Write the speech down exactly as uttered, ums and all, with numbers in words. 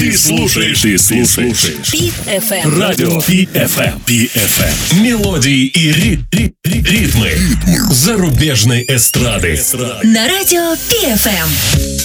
Ты слушаешь, ты слушаешь. Пи эф эм. Радио Пи эф эм. Пи эф эм. Мелодии и ри- ри- ри- ритмы зарубежной эстрады. На радио Пи эф эм.